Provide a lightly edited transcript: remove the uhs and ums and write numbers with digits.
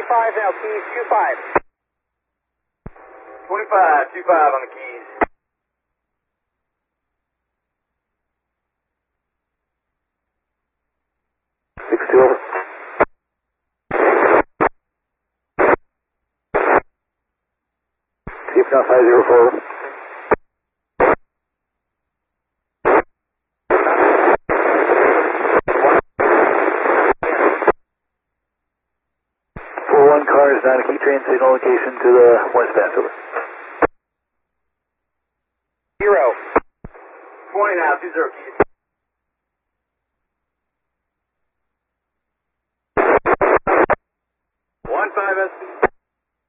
25 now, keys 25. 25 on the keys. Over. Keep now 504. Cars down a key train signal location to the westbound. Over. 0. 20 now, 20 keys.